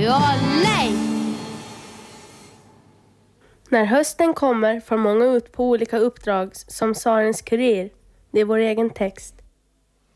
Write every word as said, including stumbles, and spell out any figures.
Ja, nej! När hösten kommer får många ut på olika uppdrag som Sarens kurir. Det är vår egen text.